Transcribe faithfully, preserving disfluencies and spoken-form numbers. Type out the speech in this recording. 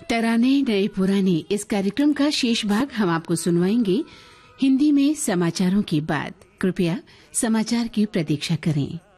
तराने नए पुराने इस कार्यक्रम का शेष भाग हम आपको सुनवाएंगे हिंदी में समाचारों के बाद। कृपया समाचार की प्रतीक्षा करें।